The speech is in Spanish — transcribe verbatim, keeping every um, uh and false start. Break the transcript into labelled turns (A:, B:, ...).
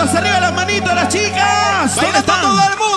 A: manitos, arriba las manitos, las chicas. ¿Dónde
B: Bailando
A: están?
B: todo el mundo.